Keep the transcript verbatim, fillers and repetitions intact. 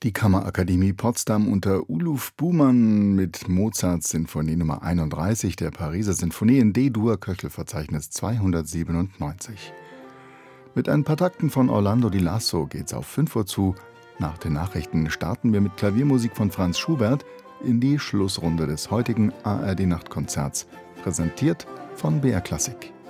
Die Kammerakademie Potsdam unter Uluf Bumann mit Mozarts Sinfonie Nummer einunddreißig der Pariser Sinfonie in D-Dur, Köchelverzeichnis zweihundertsiebenundneunzig. Mit ein paar Takten von Orlando Di Lasso geht's auf fünf Uhr zu. Nach den Nachrichten starten wir mit Klaviermusik von Franz Schubert in die Schlussrunde des heutigen A R D-Nachtkonzerts, präsentiert von B R Klassik.